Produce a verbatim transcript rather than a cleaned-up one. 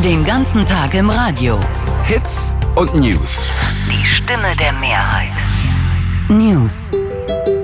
Den ganzen Tag im Radio. Hits und News. Die Stimme der Mehrheit. News.